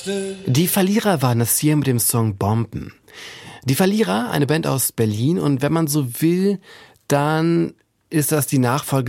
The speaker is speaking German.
Die Verlierer waren das hier mit dem Song Bomben. Die Verlierer, eine Band aus Berlin, und wenn man so will, dann ist das die Nachfolge